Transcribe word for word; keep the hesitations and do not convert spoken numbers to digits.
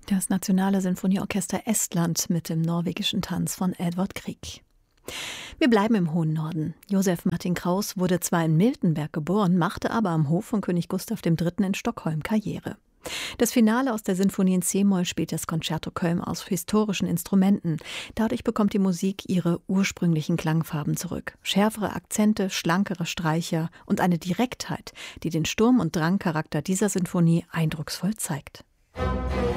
Das Nationale Sinfonieorchester Estland mit dem norwegischen Tanz von Edvard Grieg. Wir bleiben im hohen Norden. Josef Martin Kraus wurde zwar in Miltenberg geboren, machte aber am Hof von König Gustav der Dritte in Stockholm Karriere. Das Finale aus der Sinfonie in C-Moll spielt das Concerto Köln aus historischen Instrumenten. Dadurch bekommt die Musik ihre ursprünglichen Klangfarben zurück. Schärfere Akzente, schlankere Streicher und eine Direktheit, die den Sturm- und Drangcharakter dieser Sinfonie eindrucksvoll zeigt.